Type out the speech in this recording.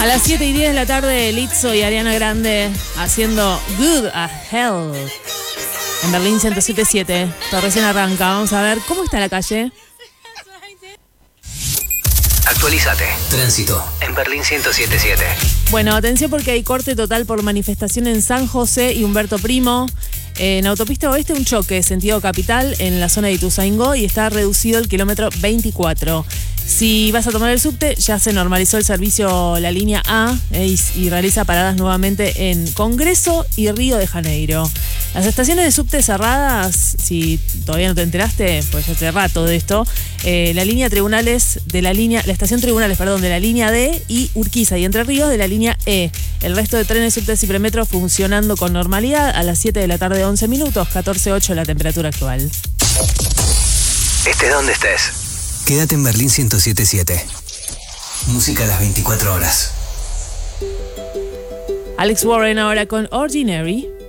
A las 7:10 de la tarde, Lizzo y Ariana Grande haciendo Good as Hell en Berlín 107.7. Esto recién arranca. Vamos a ver cómo está la calle. Actualízate. Tránsito en Berlín 107.7. Bueno, atención porque hay corte total por manifestación en San José y Humberto Primo. En Autopista Oeste, un choque sentido capital en la zona de Ituzaingó y está reducido el kilómetro 24. Si vas a tomar el subte, ya se normalizó el servicio la línea A y realiza paradas nuevamente en Congreso y Río de Janeiro. Las estaciones de subte cerradas, si todavía no te enteraste, pues ya hace rato de esto, la estación Tribunales, de la línea D y Urquiza y Entre Ríos de la línea E. El resto de trenes, subtes y premetros funcionando con normalidad a las 7 de la tarde, 11 minutos, 14.8 la temperatura actual. Estés donde estés. Quédate en Berlín 107.7. Música a las 24 horas. Alex Warren ahora con Ordinary.